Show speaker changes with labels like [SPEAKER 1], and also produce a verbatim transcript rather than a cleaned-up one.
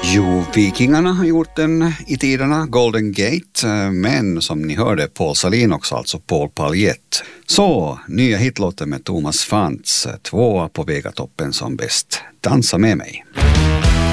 [SPEAKER 1] Jo, Vikingarna har gjort den i tiderna, Golden Gate, men som ni hörde Paul Salin också, alltså Paul Paljett. Så, nya hitlåten med Thomas Fantz, tvåa på Vegatoppen som bäst. Dansa med mig.